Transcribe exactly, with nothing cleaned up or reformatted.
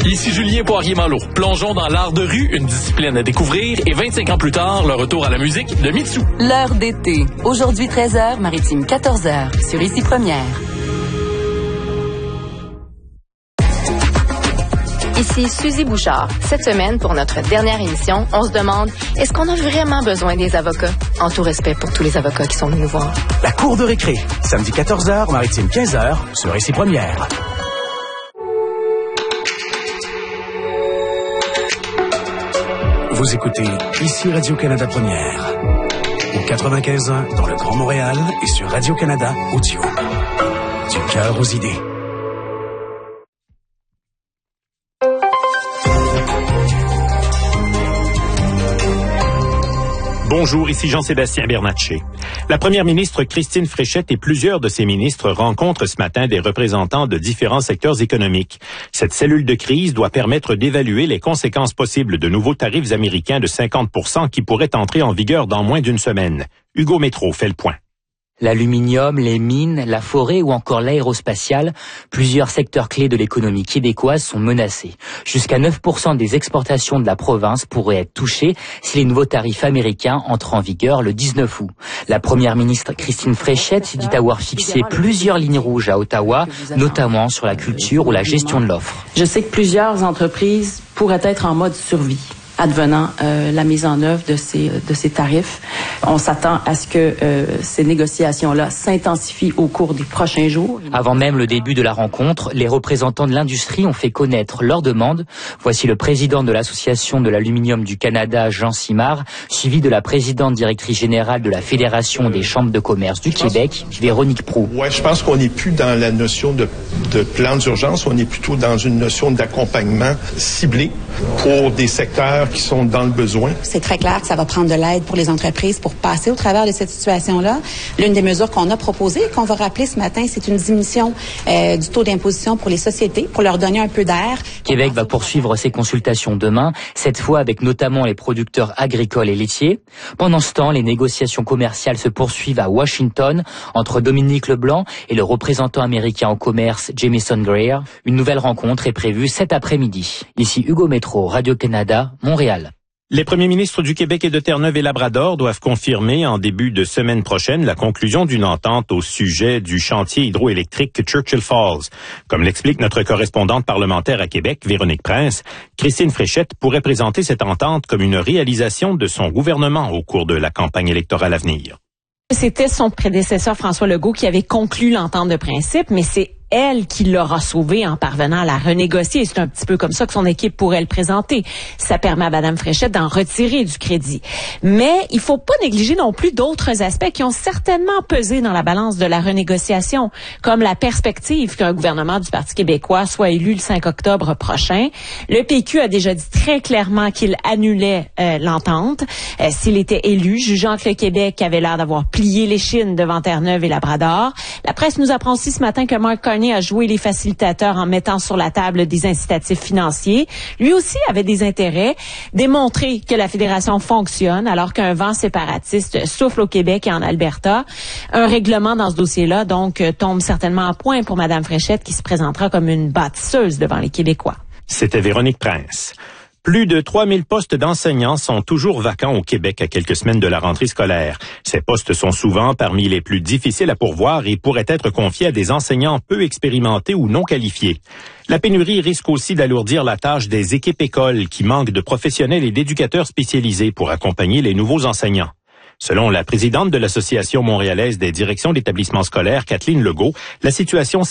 Ici Julien Poirier-Malo. Plongeons dans l'art de rue, une discipline à découvrir, et vingt-cinq ans plus tard, le retour à la musique de Mitsou. L'heure d'été. Aujourd'hui treize heures, Maritime quatorze heures, sur Ici Première. Ici Suzy Bouchard. Cette semaine, pour notre dernière émission, on se demande, est-ce qu'on a vraiment besoin des avocats? En tout respect pour tous les avocats qui sont venus nous voir. La cour de récré. Samedi quatorze heures, Maritime quinze heures, sur Ici Première. Vous écoutez Ici Radio-Canada Première. Au quatre-vingt-quinze ans dans le Grand Montréal et sur Radio-Canada Audio. Du cœur aux idées. Bonjour, ici Jean-Sébastien Bernatchez. La première ministre Christine Fréchette et plusieurs de ses ministres rencontrent ce matin des représentants de différents secteurs économiques. Cette cellule de crise doit permettre d'évaluer les conséquences possibles de nouveaux tarifs américains de cinquante pour cent qui pourraient entrer en vigueur dans moins d'une semaine. Hugo Métro fait le point. L'aluminium, les mines, la forêt ou encore l'aérospatiale, plusieurs secteurs clés de l'économie québécoise sont menacés. Jusqu'à neuf pour cent des exportations de la province pourraient être touchées si les nouveaux tarifs américains entrent en vigueur le dix-neuf août. La première ministre Christine Fréchette dit avoir fixé plusieurs lignes rouges à Ottawa, notamment sur la culture ou la gestion de l'offre. Je sais que plusieurs entreprises pourraient être en mode survie advenant euh, la mise en œuvre de ces de ces tarifs. On s'attend à ce que euh, ces négociations-là s'intensifient au cours des prochains jours. Avant même le début de la rencontre, les représentants de l'industrie ont fait connaître leurs demandes. Voici le président de l'Association de l'aluminium du Canada, Jean Simard, suivi de la présidente directrice générale de la Fédération des chambres de commerce du Québec, Véronique Proulx. Ouais, je pense qu'on n'est plus dans la notion de, de plan d'urgence, on est plutôt dans une notion d'accompagnement ciblé pour des secteurs qui sont dans le besoin. C'est très clair que ça va prendre de l'aide pour les entreprises pour passer au travers de cette situation-là. L'une des mesures qu'on a proposées, qu'on va rappeler ce matin, c'est une diminution euh, du taux d'imposition pour les sociétés, pour leur donner un peu d'air. Québec va poursuivre ses consultations demain, cette fois avec notamment les producteurs agricoles et laitiers. Pendant ce temps, les négociations commerciales se poursuivent à Washington entre Dominique Leblanc et le représentant américain au commerce, Jamieson Greer. Une nouvelle rencontre est prévue cet après-midi. Ici Hugo Métro, Radio-Canada, Montréal. Les premiers ministres du Québec et de Terre-Neuve et Labrador doivent confirmer en début de semaine prochaine la conclusion d'une entente au sujet du chantier hydroélectrique Churchill Falls. Comme l'explique notre correspondante parlementaire à Québec, Véronique Prince, Christine Fréchette pourrait présenter cette entente comme une réalisation de son gouvernement au cours de la campagne électorale à venir. C'était son prédécesseur François Legault qui avait conclu l'entente de principe, mais c'est elle qui l'aura sauvé en parvenant à la renégocier. C'est un petit peu comme ça que son équipe pourrait le présenter. Ça permet à Mme Fréchette d'en retirer du crédit. Mais il faut pas négliger non plus d'autres aspects qui ont certainement pesé dans la balance de la renégociation, comme la perspective qu'un gouvernement du Parti québécois soit élu le cinq octobre prochain. Le P Q a déjà dit très clairement qu'il annulait euh, l'entente euh, s'il était élu, jugeant que le Québec avait l'air d'avoir plié l'échine devant Terre-Neuve et Labrador. La presse nous apprend aussi ce matin que Mark Carney a joué les facilitateurs en mettant sur la table des incitatifs financiers. Lui aussi avait des intérêts, démontrer que la fédération fonctionne alors qu'un vent séparatiste souffle au Québec et en Alberta. Un règlement dans ce dossier-là, donc, tombe certainement à point pour Mme Fréchette qui se présentera comme une bâtisseuse devant les Québécois. C'était Véronique Prince. Plus de trois mille postes d'enseignants sont toujours vacants au Québec à quelques semaines de la rentrée scolaire. Ces postes sont souvent parmi les plus difficiles à pourvoir et pourraient être confiés à des enseignants peu expérimentés ou non qualifiés. La pénurie risque aussi d'alourdir la tâche des équipes écoles qui manquent de professionnels et d'éducateurs spécialisés pour accompagner les nouveaux enseignants. Selon la présidente de l'Association montréalaise des directions d'établissements scolaires, Kathleen Legault, la situation